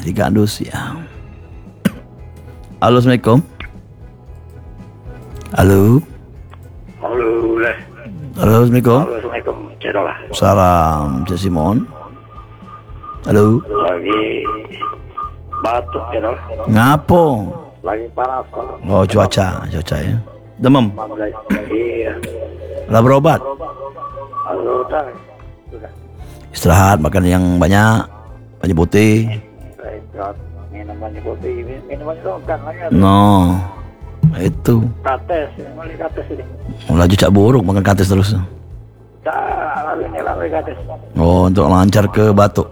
3 dus ya. Halo, Assalamualaikum. Halo. Halo, Halo, Assalamualaikum. Assalamualaikum. Cedolah. Salam, Cik Simon. Halo. Lagi batuk cedol. Ngapo? Lagi panas kok. Oh, cuaca ya. Demam. Iya. Lah berobat. Halo, dah. Sudah. Istirahat, makan yang banyak putih. Baik, minuman putih, minuman logam aja. No. Itu. Kates, mulai kates ini. Laju cak buruk makan kates terus. Tak, lalu ini lalu kates. Oh, untuk lancar ke batuk.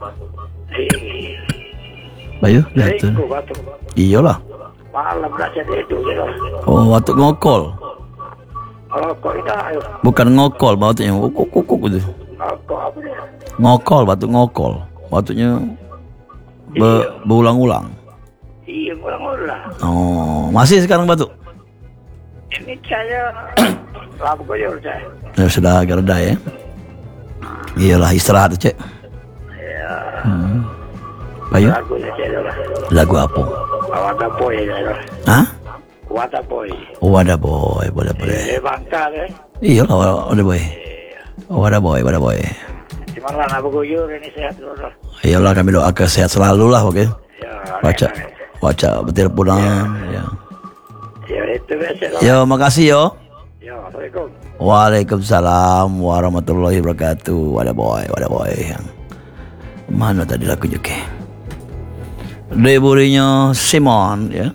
Bayu, lihat tuh. Iku batuk. Iyalah. Malam dah jadi itu cedol. Oh, batuk ngokol. Oh, kok itu ayo. Bukan ngokol, batuknya kuk gitu. Oh, kok apa dia? Ngokol, batuk ngokol. Batuknya berulang-ulang. Iya, ulang-ulang. Oh, masih sekarang batuk? Ini saya lagu koyor saya. Ya sudah agak reda ya. Iyalah, istirahat Cek. Ya, Bayu, lagunya cedol. lagu apa? Wadah boy cedol. Hah? Wadah boy. Oh, ada boy, boleh. Bangka deh. Iyalah, ada boy. Oh, ada boy. Gimana lagu koyor ini sehat dulu. Iyalah, kami doakan sehat selalu lah, oke? Ya, Baca betul pulang ya. ya itu biasa. Yo, makasih yo. Ya, Assalamualaikum. Waalaikumsalam warahmatullahi wabarakatuh. Wadah boy. Yang mana tadi lagunya ke? Deburinya Simon ya.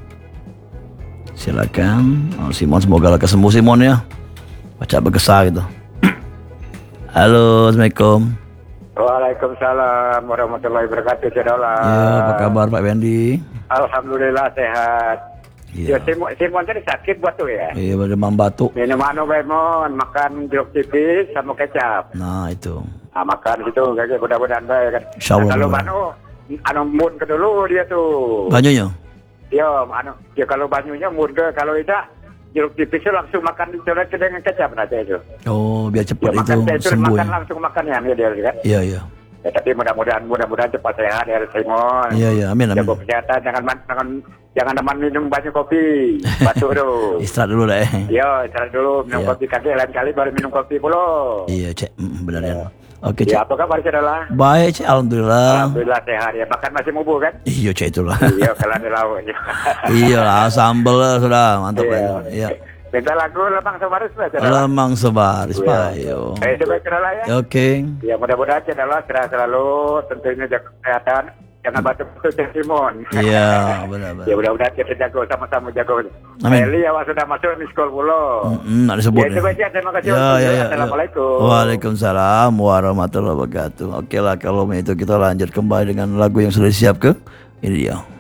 Silakan. Oh, Simon, semoga lekas sembuh Simon ya. Baca berkesah gitu. Halo, Assalamualaikum. Waalaikumsalam warahmatullahi wabarakatuh. Cedola. Ya, apa kabar Pak Bendi? Alhamdulillah sehat. Ya, Simon tadi sakit buat tuh ya. Iya, demam batuk. Minum lemon, makan jeruk tipis sama kecap. Nah, itu. Nah, makan situ kayak mudah-mudahan baik kan. Insyaallah. Kalau mun ke dulu dia tuh. Banyunya? Ya kalau banyunya mun ke, kalau tidak jeruk tipisnya langsung makan dicoret dengan kecap nanti itu. Oh, biar cepat Ya, itu makan sembuh ya. langsung makannya dia kan. Iya. Ya, tapi mudah-mudahan cepat sehat ya Simon. Iya, amin. Jaga kesehatan, jangan teman minum banyak kopi. Batuk tuh. Istirahat dulu dah. Yo, istirahat dulu minum kopi kaki, lain kali baru minum kopi pula. Iya, Cek. Benar ya. Oke, Cek. Ya, apa kabar Saudara? Baik, Cek. Alhamdulillah. Alhamdulillah sehat ya. Makan masih mubu kan? Iya, Cek, itulah. Iya, kalau ada lauk. Iya lah, sambel lah sudah. Mantap ya. Iya. Minta lagu Lemang Sebaris lah. Lemang Sebaris, Pak. Yo. Coba Saudara ya. Oke. Ya, mudah-mudahan Saudara sehat selalu, tentunya jaga kesehatan. Jangan batuk-batuk Simon. Iya, benar. Ya mudah-mudahan kita jago sama-sama jago. Amin. Eli awak sudah masuk di sekolah pula. Nak disebut. Ya itu saja, terima kasih. Ya. Assalamualaikum. Waalaikumsalam warahmatullahi wabarakatuh. Oke lah, kalau itu kita lanjut kembali dengan lagu yang sudah disiapkan. Ini dia.